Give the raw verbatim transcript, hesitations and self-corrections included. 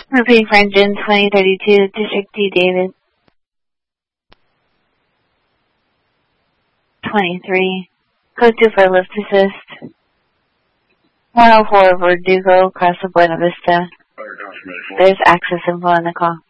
Repeating for engine twenty thirty-two, District D, David. twenty-three. Code two for lift assist. one oh four Verdugo, across the Buena Vista. There's access info on the call.